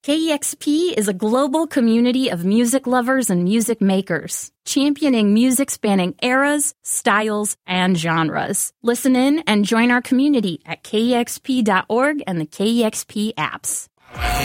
KEXP is a global community of music lovers and music makers, championing music spanning eras, styles, and genres. Listen in and join our community at KEXP.org and the KEXP apps.